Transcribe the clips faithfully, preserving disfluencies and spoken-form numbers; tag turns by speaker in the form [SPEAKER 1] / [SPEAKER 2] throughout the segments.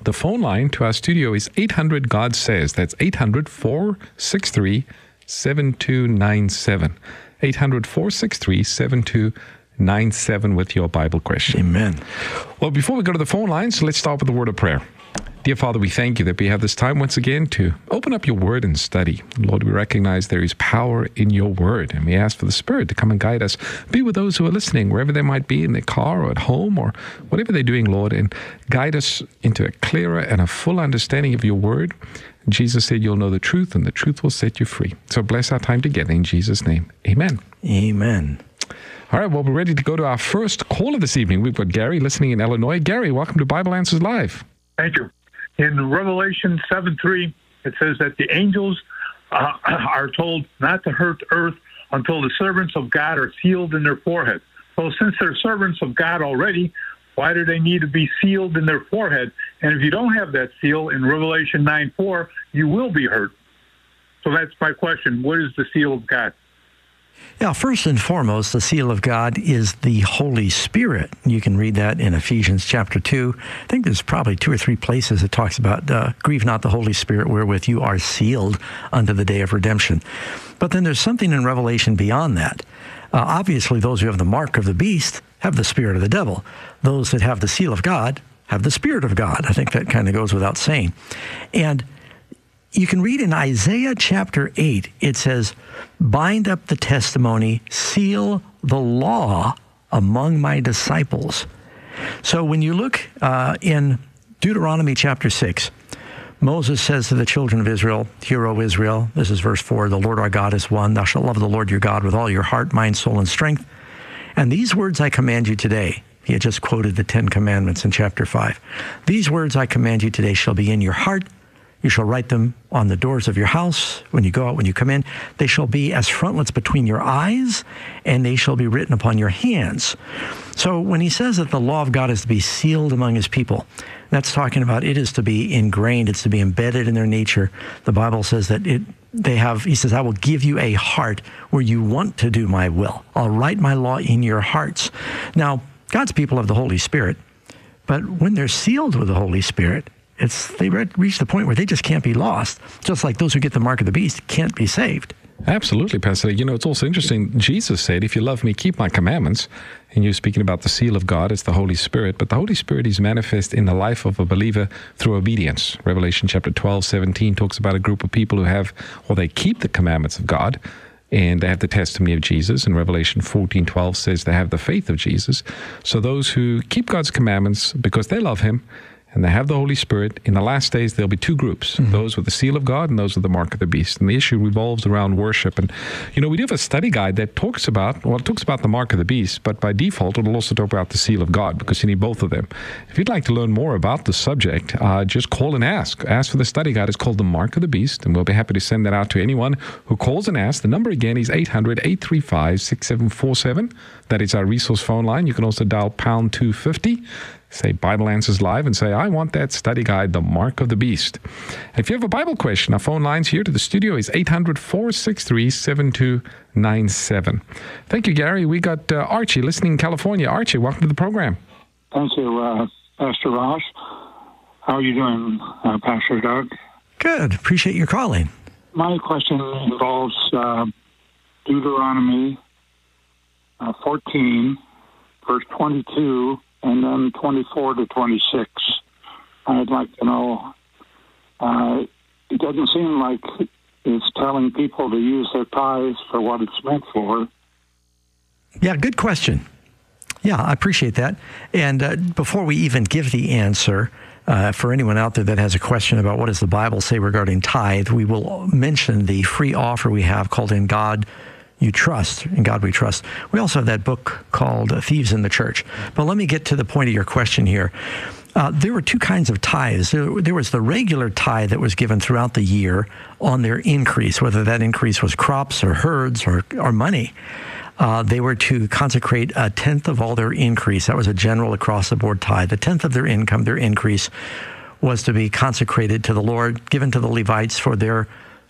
[SPEAKER 1] The phone line to our studio is eight hundred God Says. That's eight hundred, four six three, seven two nine seven. eight hundred, four six three, seven two nine seven with your Bible question.
[SPEAKER 2] Amen.
[SPEAKER 1] Well, before we go to the phone lines, let's start with a word of prayer. Dear Father, we thank you that we have this time once again to open up your word and study. Lord, we recognize there is power in your word, and we ask for the Spirit to come and guide us. Be with those who are listening, wherever they might be, in their car or at home or whatever they're doing, Lord, and guide us into a clearer and a full understanding of your word. Jesus said you'll know the truth, and the truth will set you free. So bless our time together in Jesus' name. Amen.
[SPEAKER 2] Amen.
[SPEAKER 1] All right, well, we're ready to go to our first caller this evening. We've got Gary listening in Illinois. Gary, welcome to Bible Answers Live.
[SPEAKER 3] Thank you. In Revelation seven three, it says that the angels uh, are told not to hurt earth until the servants of God are sealed in their forehead. So since they're servants of God already, why do they need to be sealed in their forehead? And if you don't have that seal in Revelation nine four, you will be hurt. So that's my question. What is the seal of God?
[SPEAKER 2] Yeah, first and foremost, the seal of God is the Holy Spirit. You can read that in Ephesians chapter two. I think there's probably two or three places it talks about, uh, grieve not the Holy Spirit wherewith you are sealed unto the day of redemption. But then there's something in Revelation beyond that. Uh, obviously, those who have the mark of the beast have the spirit of the devil. Those that have the seal of God have the Spirit of God. I think that kind of goes without saying. And you can read in Isaiah chapter eight, it says, bind up the testimony, seal the law among my disciples. So when you look uh, in Deuteronomy chapter six, Moses says to the children of Israel, Hear, O Israel, this is verse four, the Lord our God is one. Thou shalt love the Lord your God with all your heart, mind, soul, and strength. And these words I command you today. He had just quoted the Ten Commandments in chapter five. These words I command you today shall be in your heart. You shall write them on the doors of your house when you go out, when you come in. They shall be as frontlets between your eyes, and they shall be written upon your hands. So when he says that the law of God is to be sealed among his people, that's talking about it is to be ingrained, it's to be embedded in their nature. The Bible says that it they have, he says, I will give you a heart where you want to do my will. I'll write my law in your hearts. Now, God's people have the Holy Spirit, but when they're sealed with the Holy Spirit, It's they reach the point where they just can't be lost, just like those who get the mark of the beast can't be saved.
[SPEAKER 1] Absolutely, Pastor. You know, it's also interesting. Jesus said, if you love me, keep my commandments. And you're speaking about the seal of God, it's the Holy Spirit. But the Holy Spirit is manifest in the life of a believer through obedience. Revelation chapter twelve, seventeen talks about a group of people who have, or they keep the commandments of God, and they have the testimony of Jesus. And Revelation fourteen, twelve says they have the faith of Jesus. So those who keep God's commandments because they love him, and they have the Holy Spirit, in the last days, there'll be two groups, mm-hmm. those with the seal of God and those with the mark of the beast. And the issue revolves around worship. And, you know, we do have a study guide that talks about, well, it talks about the mark of the beast, but by default, it'll also talk about the seal of God, because you need both of them. If you'd like to learn more about the subject, uh, just call and ask. Ask for the study guide. It's called The Mark of the Beast, and we'll be happy to send that out to anyone who calls and asks. The number again is eight hundred, eight three five, six seven four seven. That is our resource phone line. You can also dial pound two fifty. Say Bible Answers Live and say, I want that study guide, The Mark of the Beast. If you have a Bible question, our phone lines here to the studio is eight hundred, four six three, seven two nine seven. Thank you, Gary. We got uh, Archie listening in California. Archie, welcome to the program.
[SPEAKER 4] Thank you, uh, Pastor Ross. How are you doing, uh, Pastor Doug?
[SPEAKER 2] Good. Appreciate your calling.
[SPEAKER 4] My question involves uh, Deuteronomy uh, fourteen, verse twenty-two, and then twenty-four to twenty-six. I'd like to know, uh, it doesn't seem like it's telling people to use their tithes for what it's meant for.
[SPEAKER 2] Yeah, good question. Yeah, I appreciate that. And uh, before we even give the answer, uh, for anyone out there that has a question about what does the Bible say regarding tithe, we will mention the free offer we have called In God You Trust, In God We Trust. We also have that book called Thieves in the Church. But let me get to the point of your question here. Uh, there were two kinds of tithes. There, there was the regular tithe that was given throughout the year on their increase, whether that increase was crops or herds or, or money. Uh, they were to consecrate a tenth of all their increase. That was a general across-the-board tithe. A tenth of their income, their increase, was to be consecrated to the Lord, given to the Levites for their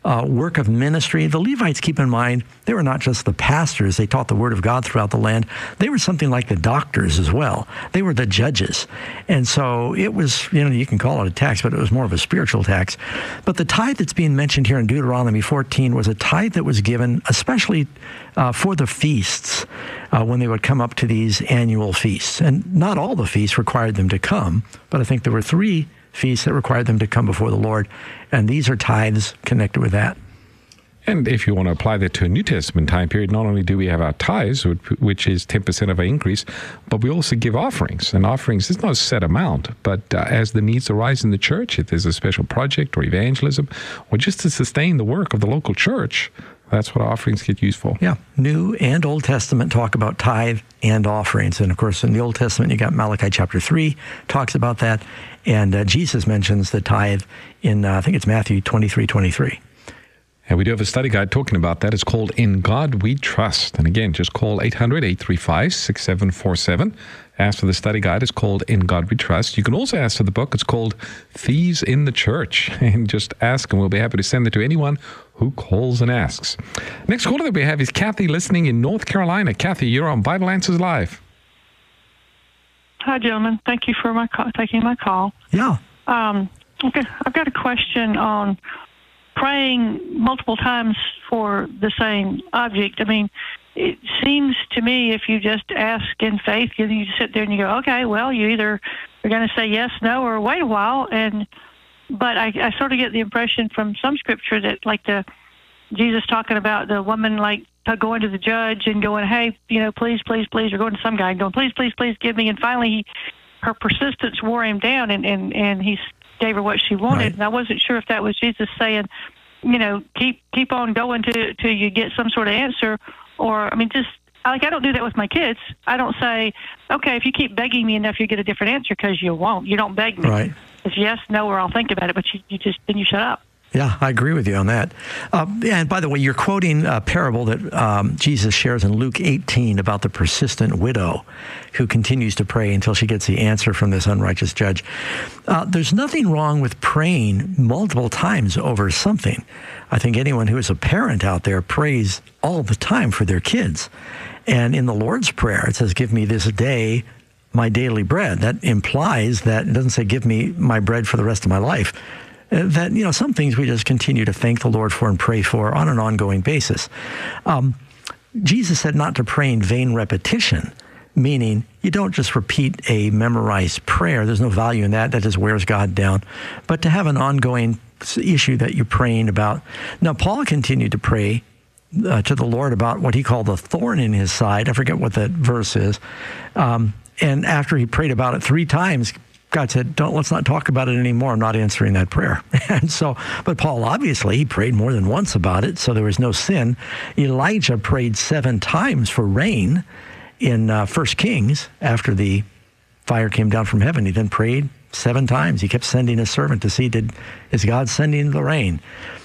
[SPEAKER 2] uh, work of ministry. The Levites, keep in mind, they were not just the pastors. They taught the word of God throughout the land. They were something like the doctors as well. They were the judges. And so it was, you know, you can call it a tax, but it was more of a spiritual tax. But the tithe that's being mentioned here in Deuteronomy fourteen was a tithe that was given especially uh, for the feasts uh, when they would come up to these annual feasts. And not all the feasts required them to come, but I think there were three feasts that required them to come before the Lord. And these are tithes connected with that.
[SPEAKER 1] And if you want to apply that to a New Testament time period, not only do we have our tithes, which is ten percent of our increase, but we also give offerings. And offerings is not a set amount, but uh, as the needs arise in the church, if there's a special project or evangelism, or just to sustain the work of the local church, that's what offerings get used for.
[SPEAKER 2] Yeah. New and Old Testament talk about tithe and offerings. And of course, in the Old Testament, you got Malachi chapter three talks about that. And uh, Jesus mentions the tithe in, uh, I think it's Matthew twenty-three twenty-three.
[SPEAKER 1] And we do have a study guide talking about that. It's called In God We Trust. And again, just call eight hundred, eight three five, six seven four seven. Ask for the study guide. It's called In God We Trust. You can also ask for the book. It's called Thieves in the Church. And just ask, and we'll be happy to send it to anyone who calls and asks. Next caller that we have is Kathy, listening in North Carolina. Kathy, you're on Bible Answers Live.
[SPEAKER 5] Hi, gentlemen. Thank you for my call, taking my call.
[SPEAKER 2] Yeah.
[SPEAKER 5] Um, okay, I've got a question on praying multiple times for the same object. I mean, it seems to me if you just ask in faith, you, you sit there and you go, okay, well, you either are going to say yes, no, or wait a while. And but I, I sort of get the impression from some scripture that, like the Jesus talking about the woman, like going to the judge and going, hey, you know, please, please, please, or going to some guy and going, please, please, please give me. And finally, he, her persistence wore him down, and, and, and he gave her what she wanted. Right. And I wasn't sure if that was Jesus saying, you know, keep keep on going till till you get some sort of answer, or I mean, just like I don't do that with my kids. I don't say, okay, if you keep begging me enough, you get a different answer, because you won't. You don't beg me.
[SPEAKER 2] Right.
[SPEAKER 5] It's yes, no, or I'll think about it. But you, you just then you shut up.
[SPEAKER 2] Yeah, I agree with you on that. Uh, and by the way, you're quoting a parable that um, Jesus shares in Luke eighteen about the persistent widow who continues to pray until she gets the answer from this unrighteous judge. Uh, there's nothing wrong with praying multiple times over something. I think anyone who is a parent out there prays all the time for their kids. And in the Lord's Prayer, it says, give me this day my daily bread. That implies that it doesn't say, give me my bread for the rest of my life. That, you know, some things we just continue to thank the Lord for and pray for on an ongoing basis. Um, Jesus said not to pray in vain repetition, meaning you don't just repeat a memorized prayer. There's no value in that. That just wears God down. But to have an ongoing issue that you're praying about. Now, Paul continued to pray uh, to the Lord about what he called the thorn in his side. I forget what that verse is. Um, and after he prayed about it three times, God said, "Don't let's not talk about it anymore. I'm not answering that prayer." And so, but Paul, obviously, he prayed more than once about it, so there was no sin. Elijah prayed seven times for rain in uh, First Kings after the fire came down from heaven. He then prayed seven times. He kept sending his servant to see, did is God sending the rain?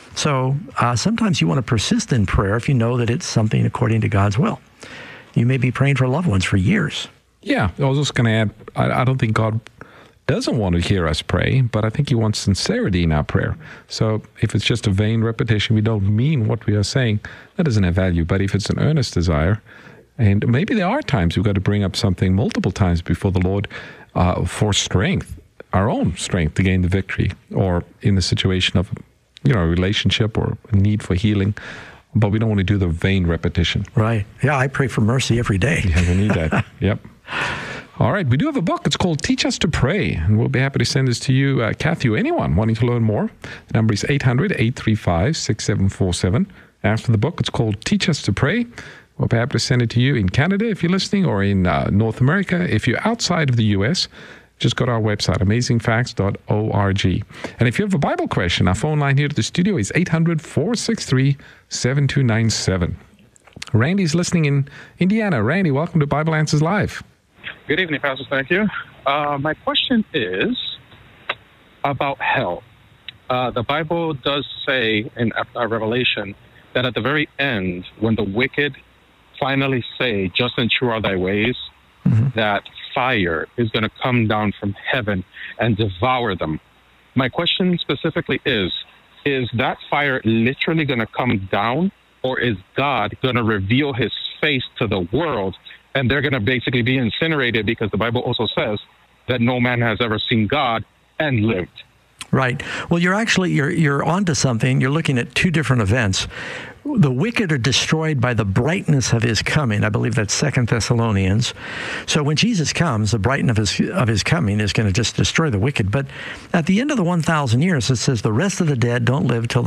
[SPEAKER 2] So uh, sometimes you want to persist in prayer if you know that it's something according to God's will. You may be praying for loved ones for years.
[SPEAKER 1] Yeah, I was just going to add, I, I don't think God doesn't want to hear us pray, but I think he wants sincerity in our prayer. So if it's just a vain repetition, we don't mean what we are saying, that doesn't have value. But if it's an earnest desire, and maybe there are times we've got to bring up something multiple times before the Lord uh, for strength, our own strength to gain the victory, or in the situation of, you know, a relationship or a need for healing. But we don't want to do the vain repetition.
[SPEAKER 2] Right. Yeah, I pray for mercy every day.
[SPEAKER 1] Yeah, we need that. Yep. All right, we do have a book. It's called Teach Us to Pray, and we'll be happy to send this to you, uh, Kathy, or anyone wanting to learn more. The number is eight hundred, eight three five, six seven four seven. After the book, it's called Teach Us to Pray. We'll be happy to send it to you in Canada if you're listening, or in uh, North America. If you're outside of the U S, just go to our website, amazing facts dot org. And if you have a Bible question, our phone line here at the studio is eight hundred, four six three, seven two nine seven. Randy's listening in Indiana. Randy, welcome to Bible Answers Live.
[SPEAKER 6] Good evening, Pastor. Thank you. Uh, my question is about hell. Uh, the Bible does say in uh, Revelation that at the very end, when the wicked finally say, "Just and true are thy ways," mm-hmm. that fire is going to come down from heaven and devour them. My question specifically is, is that fire literally going to come down, or is God going to reveal his face to the world and they're going to basically be incinerated, because the Bible also says that no man has ever seen God and lived?
[SPEAKER 2] Right. Well, you're actually, you're you're onto something. You're looking at two different events. The wicked are destroyed by the brightness of his coming. I believe that's Second Thessalonians. So when Jesus comes, the brightness of his, of his coming is going to just destroy the wicked. But at the end of the one thousand years, it says the rest of the dead don't live till